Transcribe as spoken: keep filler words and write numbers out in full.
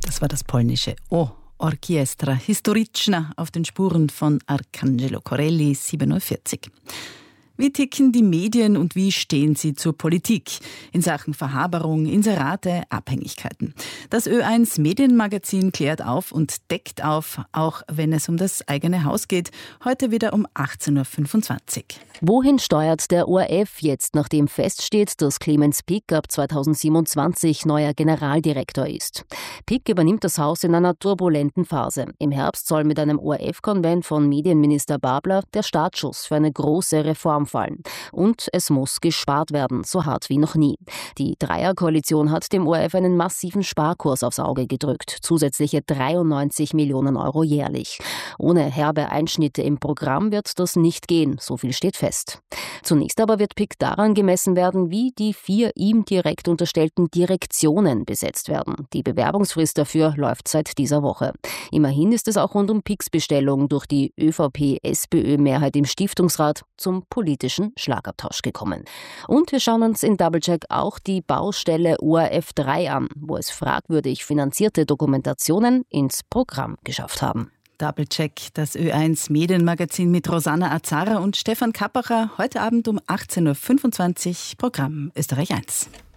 Das war das polnische O Orkiestra Historyczna auf den Spuren von Arcangelo Corelli, sieben Uhr vierzig. Wie ticken die Medien und wie stehen sie zur Politik in Sachen Verhaberung, Inserate, Abhängigkeiten? Das Ö eins Medienmagazin klärt auf und deckt auf, auch wenn es um das eigene Haus geht. Heute wieder um achtzehn Uhr fünfundzwanzig. Wohin steuert der O R F jetzt, nachdem feststeht, dass Clemens Pick ab zweitausendsiebenundzwanzig neuer Generaldirektor ist? Pick übernimmt das Haus in einer turbulenten Phase. Im Herbst soll mit einem O R F-Konvent von Medienminister Babler der Startschuss für eine große Reform fallen. Und es muss gespart werden, so hart wie noch nie. Die Dreierkoalition hat dem O R F einen massiven Sparkurs aufs Auge gedrückt. Zusätzliche dreiundneunzig Millionen Euro jährlich. Ohne herbe Einschnitte im Programm wird das nicht gehen, so viel steht fest. Zunächst aber wird Pick daran gemessen werden, wie die vier ihm direkt unterstellten Direktionen besetzt werden. Die Bewerbungsfrist dafür läuft seit dieser Woche. Immerhin ist es auch rund um Picks Bestellung durch die ÖVP-SPÖ-Mehrheit im Stiftungsrat zum politischen Schlagabtausch gekommen. Und wir schauen uns in Doublecheck auch die Baustelle O R F drei an, wo es fragwürdig finanzierte Dokumentationen ins Programm geschafft haben. Doublecheck, das Ö eins Medienmagazin mit Rosanna Azara und Stefan Kappacher. Heute Abend um achtzehn Uhr fünfundzwanzig, Programm Österreich eins.